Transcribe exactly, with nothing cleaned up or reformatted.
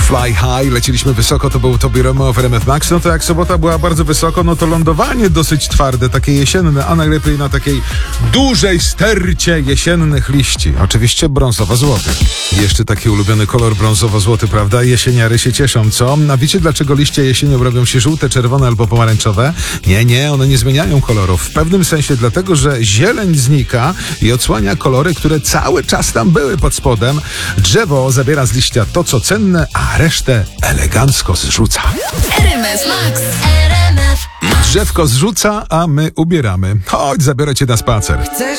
Fly High, leciliśmy wysoko, to był Tobi Remo w R M F Max. No to jak sobota była bardzo wysoko, no to lądowanie dosyć twarde, takie jesienne, a najlepiej na takiej dużej stercie jesiennych liści. Oczywiście brązowo-złoty. Jeszcze taki ulubiony kolor brązowo-złoty, prawda? Jesieniary się cieszą, co? A wiecie, dlaczego liście jesienią robią się żółte, czerwone albo pomarańczowe? Nie, nie, one nie zmieniają kolorów. W pewnym sensie dlatego, że zieleń znika i odsłania kolory, które cały czas tam były pod spodem. Drzewo zabiera z liścia to, co cenne, a resztę elegancko zrzuca. R M F Max. R M F. Drzewko zrzuca, a my ubieramy. Chodź, zabiorę cię na spacer. Chcesz